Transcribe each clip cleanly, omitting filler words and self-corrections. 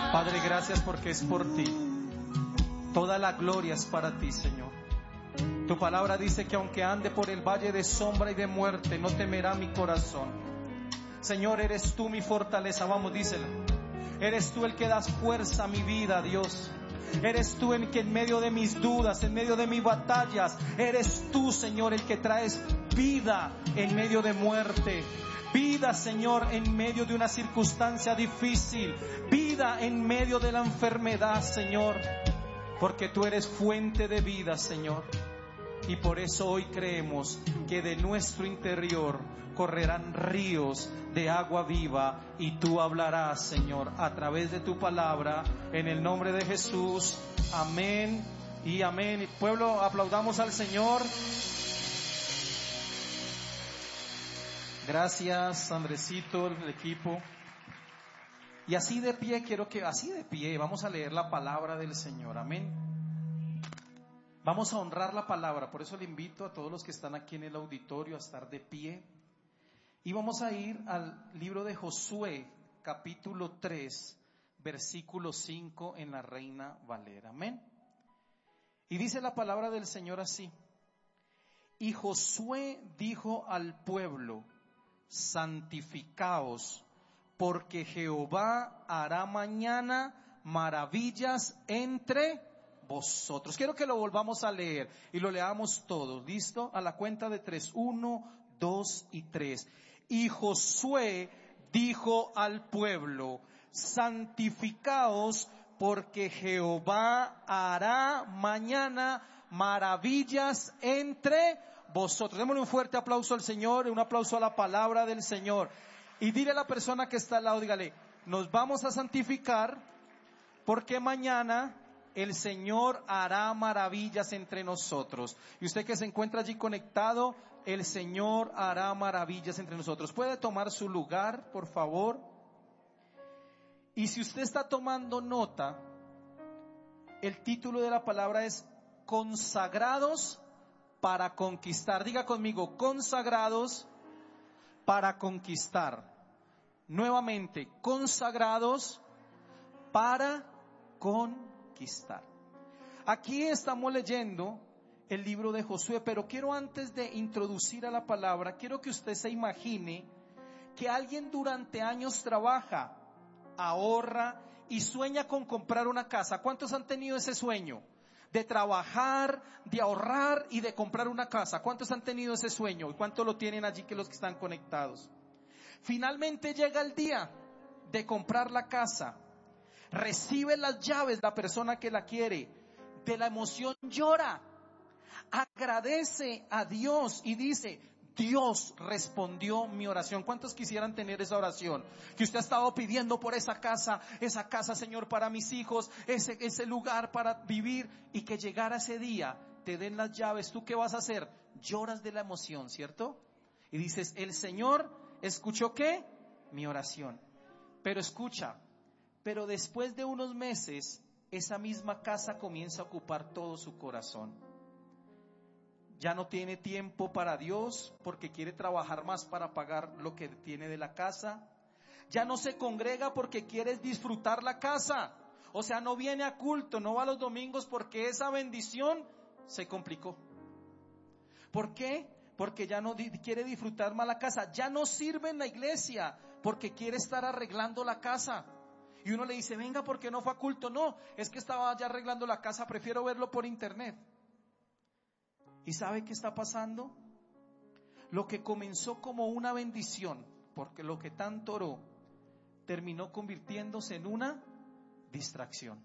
Padre, gracias porque es por ti. Toda la gloria es para ti, Señor. Tu palabra dice que aunque ande por el valle de sombra y de muerte, no temerá mi corazón. Señor, eres tú mi fortaleza. Vamos, díselo. Eres tú el que das fuerza a mi vida, Dios. Eres tú el que en medio de mis dudas, en medio de mis batallas, eres tú, Señor, el que traes vida en medio de muerte. Vida, Señor, en medio de una circunstancia difícil. Vida en medio de la enfermedad, Señor. Porque tú eres fuente de vida, Señor. Y por eso hoy creemos que de nuestro interior correrán ríos de agua viva. Y tú hablarás, Señor, a través de tu palabra. En el nombre de Jesús. Amén y amén. Pueblo, aplaudamos al Señor. Gracias, Andresito, el equipo. Y así de pie, vamos a leer la palabra del Señor. Amén. Vamos a honrar la palabra. Por eso le invito a todos los que están aquí en el auditorio a estar de pie. Y vamos a ir al libro de Josué, capítulo 3, versículo 5 en la Reina Valera. Amén. Y dice la palabra del Señor así: y Josué dijo al pueblo: santificaos, porque Jehová hará mañana maravillas entre vosotros. Quiero que lo volvamos a leer y lo leamos todos. ¿Listo? A la cuenta de 3, 1, 2 y 3. Y Josué dijo al pueblo: santificaos, porque Jehová hará mañana maravillas entre vosotros. Démosle un fuerte aplauso al Señor, un aplauso a la palabra del Señor. Y dile a la persona que está al lado, dígale: nos vamos a santificar porque mañana el Señor hará maravillas entre nosotros. Y usted que se encuentra allí conectado, el Señor hará maravillas entre nosotros. ¿Puede tomar su lugar, por favor? Y si usted está tomando nota, el título de la palabra es consagrados para conquistar. Diga conmigo: consagrados para conquistar. Nuevamente, consagrados para conquistar. Aquí estamos leyendo el libro de Josué, pero quiero, antes de introducir a la palabra, quiero que usted se imagine que alguien durante años trabaja, ahorra y sueña con comprar una casa. ¿Cuántos han tenido ese sueño? De trabajar, de ahorrar y de comprar una casa. ¿Cuántos han tenido ese sueño? ¿Y cuántos lo tienen allí, que los que están conectados? Finalmente llega el día de comprar la casa. Recibe las llaves la persona que la quiere. De la emoción llora. Agradece a Dios y dice: Dios respondió mi oración. ¿Cuántos quisieran tener esa oración? Que usted ha estado pidiendo por esa casa, Señor, para mis hijos, ese lugar para vivir, y que llegara ese día, te den las llaves. ¿Tú qué vas a hacer? Lloras de la emoción, ¿cierto? Y dices: el Señor escuchó, ¿qué? Mi oración. Pero escucha, pero después de unos meses, esa misma casa comienza a ocupar todo su corazón. Ya no tiene tiempo para Dios porque quiere trabajar más para pagar lo que tiene de la casa. Ya no se congrega porque quiere disfrutar la casa. O sea, no viene a culto, no va a los domingos porque esa bendición se complicó. ¿Por qué? Porque ya no quiere disfrutar más la casa. Ya no sirve en la iglesia porque quiere estar arreglando la casa. Y uno le dice: venga, ¿por qué no fue a culto? No, es que estaba ya arreglando la casa, prefiero verlo por internet. ¿Y sabe qué está pasando? Lo que comenzó como una bendición, porque lo que tanto oró, terminó convirtiéndose en una distracción.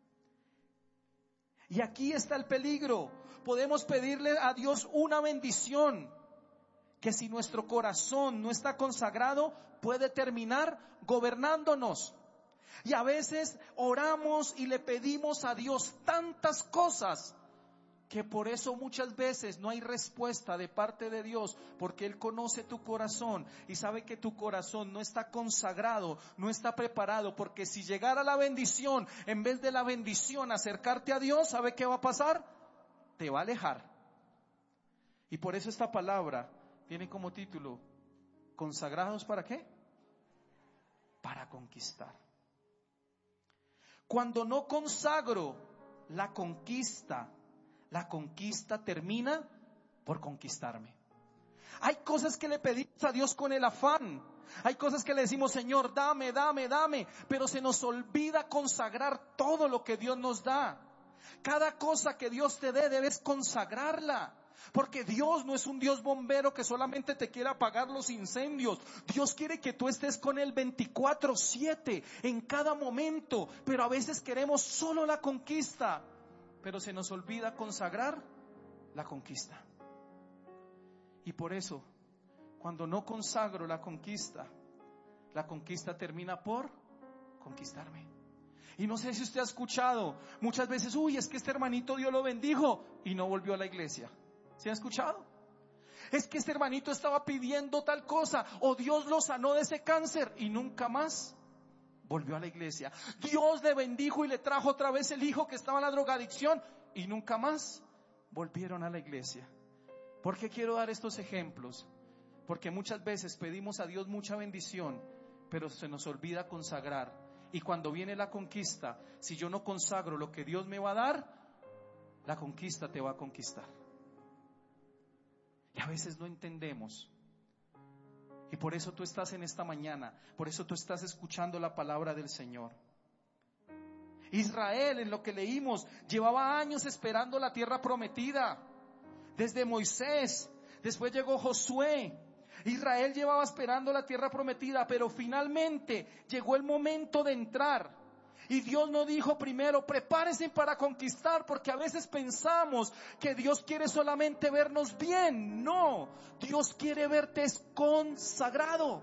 Y aquí está el peligro. Podemos pedirle a Dios una bendición que, si nuestro corazón no está consagrado, puede terminar gobernándonos. Y a veces oramos y le pedimos a Dios tantas cosas que por eso muchas veces no hay respuesta de parte de Dios, porque Él conoce tu corazón y sabe que tu corazón no está consagrado, no está preparado, porque si llegara la bendición, en vez de la bendición acercarte a Dios, ¿sabe qué va a pasar? Te va a alejar. Y por eso esta palabra tiene como título: ¿consagrados para qué? Para conquistar. Cuando no consagro la conquista termina por conquistarme. Hay cosas que le pedimos a Dios con el afán. Hay cosas que le decimos, Señor, dame, pero se nos olvida consagrar todo lo que Dios nos da. Cada cosa que Dios te dé, debes consagrarla. Porque Dios no es un Dios bombero que solamente te quiere apagar los incendios. Dios quiere que tú estés con Él 24/7, en cada momento. Pero a veces queremos solo la conquista, pero se nos olvida consagrar la conquista. Y por eso, cuando no consagro la conquista termina por conquistarme. Y no sé si usted ha escuchado muchas veces, es que este hermanito Dios lo bendijo y no volvió a la iglesia. ¿Se ha escuchado? Es que este hermanito estaba pidiendo tal cosa, o Dios lo sanó de ese cáncer y nunca más volvió a la iglesia. Dios le bendijo y le trajo otra vez el hijo que estaba en la drogadicción y nunca más volvieron a la iglesia. ¿Por qué quiero dar estos ejemplos? Porque muchas veces pedimos a Dios mucha bendición, pero se nos olvida consagrar. Y cuando viene la conquista, si yo no consagro lo que Dios me va a dar, la conquista te va a conquistar. Y a veces no entendemos. Y por eso tú estás en esta mañana, por eso tú estás escuchando la palabra del Señor. Israel, en lo que leímos, llevaba años esperando la tierra prometida. Desde Moisés, después llegó Josué. Israel llevaba esperando la tierra prometida, pero finalmente llegó el momento de entrar. Y Dios no dijo primero, prepárense para conquistar, porque a veces pensamos que Dios quiere solamente vernos bien. No, Dios quiere verte consagrado.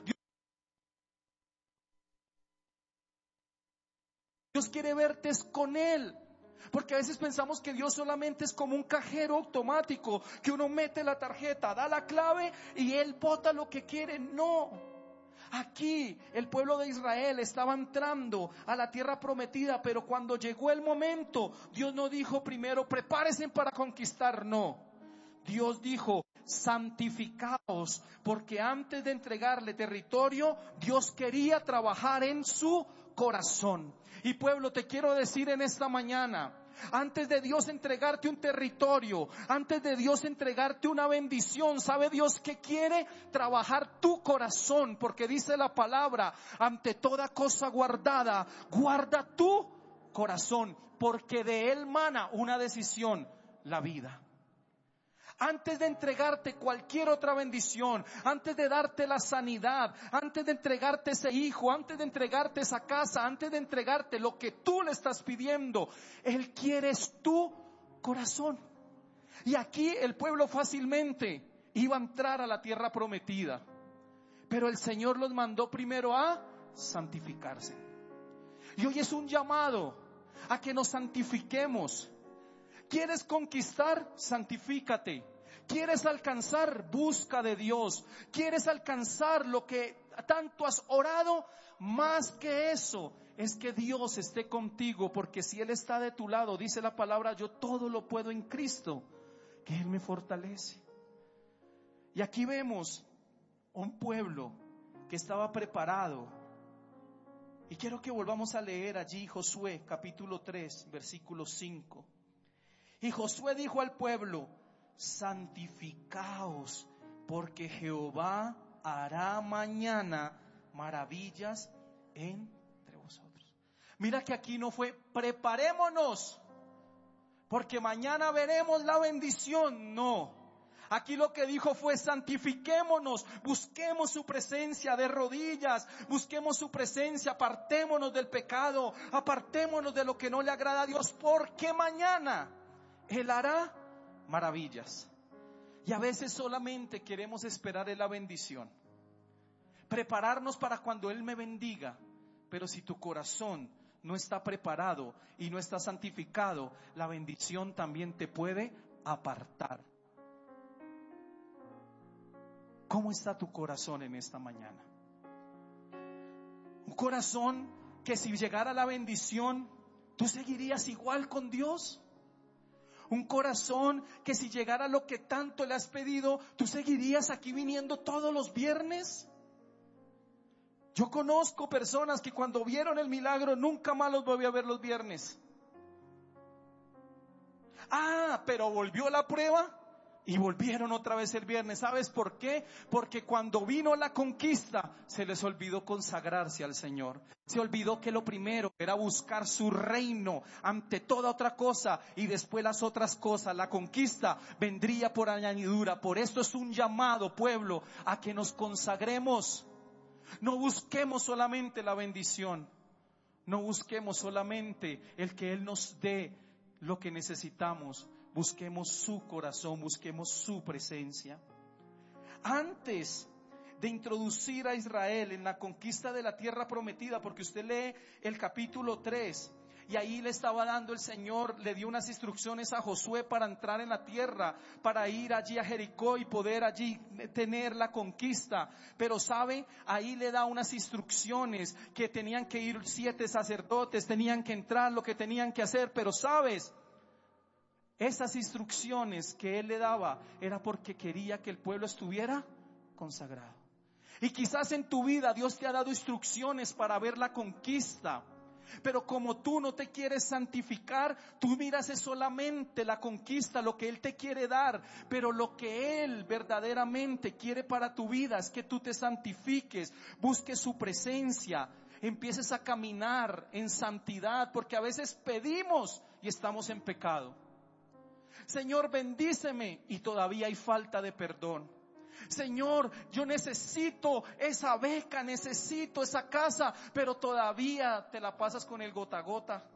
Dios quiere verte con Él. Porque a veces pensamos que Dios solamente es como un cajero automático, que uno mete la tarjeta, da la clave y Él bota lo que quiere. No. Aquí el pueblo de Israel estaba entrando a la tierra prometida, pero cuando llegó el momento, Dios no dijo primero, prepárense para conquistar, no. Dios dijo, santificaos, porque antes de entregarle territorio, Dios quería trabajar en su corazón. Y pueblo, te quiero decir en esta mañana, antes de Dios entregarte un territorio, antes de Dios entregarte una bendición, ¿sabe Dios qué quiere? Trabajar tu corazón, porque dice la palabra, ante toda cosa guardada, guarda tu corazón, porque de él mana una decisión, la vida. Antes de entregarte cualquier otra bendición, antes de darte la sanidad, antes de entregarte ese hijo, antes de entregarte esa casa, antes de entregarte lo que tú le estás pidiendo, Él quiere tu corazón. Y aquí el pueblo fácilmente iba a entrar a la tierra prometida, pero el Señor los mandó primero a santificarse. Y hoy es un llamado a que nos santifiquemos. ¿Quieres conquistar? Santifícate. ¿Quieres alcanzar? Busca de Dios. ¿Quieres alcanzar lo que tanto has orado? Más que eso, es que Dios esté contigo, porque si Él está de tu lado, dice la palabra, yo todo lo puedo en Cristo, que Él me fortalece. Y aquí vemos un pueblo que estaba preparado. Y quiero que volvamos a leer allí Josué capítulo 3, versículo 5. Y Josué dijo al pueblo, santificaos, porque Jehová hará mañana maravillas entre vosotros. Mira que aquí no fue preparémonos, porque mañana veremos la bendición. No, aquí lo que dijo fue santifiquémonos, busquemos su presencia de rodillas, busquemos su presencia, apartémonos del pecado, apartémonos de lo que no le agrada a Dios, porque mañana Él hará maravillas. Y a veces solamente queremos esperar en la bendición, prepararnos para cuando Él me bendiga. Pero si tu corazón no está preparado y no está santificado, la bendición también te puede apartar. ¿Cómo está tu corazón en esta mañana? Un corazón que si llegara la bendición, ¿tú seguirías igual con Dios? Un corazón que si llegara lo que tanto le has pedido, ¿tú seguirías aquí viniendo todos los viernes? Yo conozco personas que cuando vieron el milagro nunca más los volví a ver los viernes. Pero volvió la prueba y volvieron otra vez el viernes. ¿Sabes por qué? Porque cuando vino la conquista se les olvidó consagrarse al Señor. Se olvidó que lo primero era buscar su reino ante toda otra cosa, y después las otras cosas. La conquista vendría por añadidura. Por esto es un llamado, pueblo, a que nos consagremos. No busquemos solamente la bendición. No busquemos solamente el que Él nos dé lo que necesitamos. Busquemos su corazón, busquemos su presencia. Antes de introducir a Israel en la conquista de la tierra prometida, porque usted lee el capítulo 3, y ahí le estaba dando el Señor, le dio unas instrucciones a Josué para entrar en la tierra, para ir allí a Jericó y poder allí tener la conquista. Pero sabe, ahí le da unas instrucciones que tenían que ir 7 sacerdotes, tenían que entrar, lo que tenían que hacer. Pero sabes, esas instrucciones que Él le daba era porque quería que el pueblo estuviera consagrado. Y quizás en tu vida Dios te ha dado instrucciones para ver la conquista, pero como tú no te quieres santificar, tú miras solamente la conquista, lo que Él te quiere dar. Pero lo que Él verdaderamente quiere para tu vida es que tú te santifiques, busques su presencia, empieces a caminar en santidad, porque a veces pedimos y estamos en pecado. Señor, bendíceme, y todavía hay falta de perdón. Señor, yo necesito esa beca, necesito esa casa, pero todavía te la pasas con el gota a gota.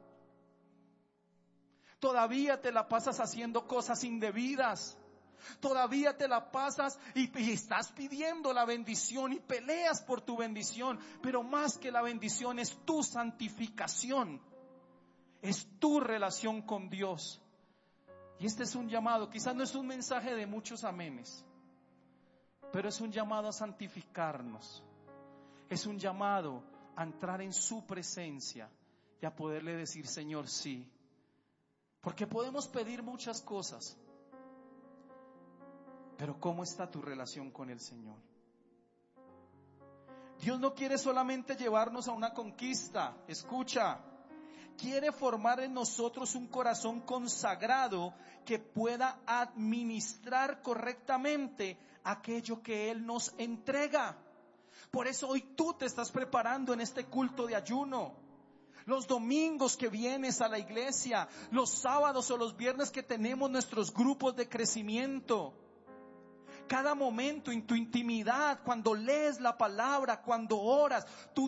Todavía te la pasas haciendo cosas indebidas. Todavía te la pasas y estás pidiendo la bendición y peleas por tu bendición. Pero más que la bendición es tu santificación, es tu relación con Dios. Y este es un llamado, quizás no es un mensaje de muchos amenes, pero es un llamado a santificarnos. Es un llamado a entrar en su presencia y a poderle decir: Señor, sí. Porque podemos pedir muchas cosas, pero ¿cómo está tu relación con el Señor? Dios no quiere solamente llevarnos a una conquista. Escucha, quiere formar en nosotros un corazón consagrado que pueda administrar correctamente aquello que Él nos entrega. Por eso hoy tú te estás preparando en este culto de ayuno. Los domingos que vienes a la iglesia, los sábados o los viernes que tenemos nuestros grupos de crecimiento. Cada momento en tu intimidad, cuando lees la palabra, cuando oras, tú